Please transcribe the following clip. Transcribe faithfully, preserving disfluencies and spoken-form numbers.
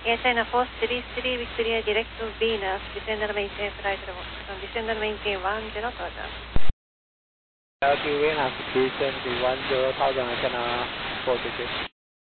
Yes, China four three three Victoria direct to Venus, descender maintain flight level, from descender maintain one zero thousand. L Q Venus descend to one zero thousand, China four three three.